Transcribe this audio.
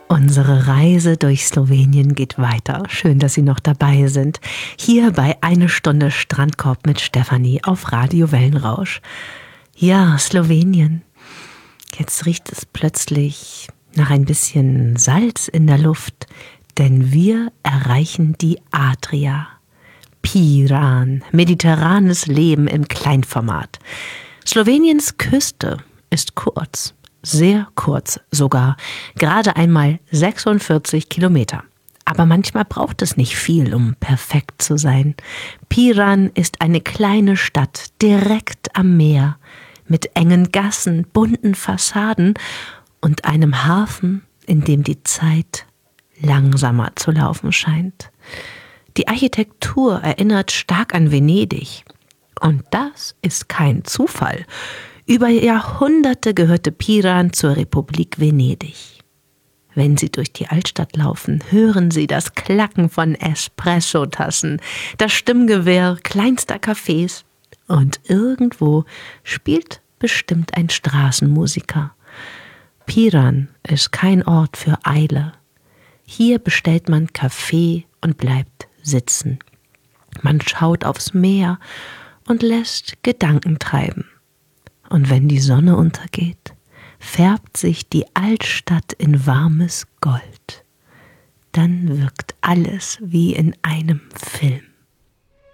Unsere Reise durch Slowenien geht weiter. Schön, dass Sie noch dabei sind. Hier bei Eine Stunde Strandkorb mit Stefanie auf Radio Wellenrausch. Ja, Slowenien. Jetzt riecht es plötzlich nach ein bisschen Salz in der Luft, denn wir erreichen die Adria. Piran, mediterranes Leben im Kleinformat. Sloweniens Küste ist kurz. Sehr kurz sogar, gerade einmal 46 Kilometer. Aber manchmal braucht es nicht viel, um perfekt zu sein. Piran ist eine kleine Stadt direkt am Meer, mit engen Gassen, bunten Fassaden und einem Hafen, in dem die Zeit langsamer zu laufen scheint. Die Architektur erinnert stark an Venedig. Und das ist kein Zufall. Über Jahrhunderte gehörte Piran zur Republik Venedig. Wenn Sie durch die Altstadt laufen, hören Sie das Klacken von Espressotassen, das Stimmgewirr kleinster Cafés und irgendwo spielt bestimmt ein Straßenmusiker. Piran ist kein Ort für Eile. Hier bestellt man Kaffee und bleibt sitzen. Man schaut aufs Meer und lässt Gedanken treiben. Und wenn die Sonne untergeht, färbt sich die Altstadt in warmes Gold. Dann wirkt alles wie in einem Film.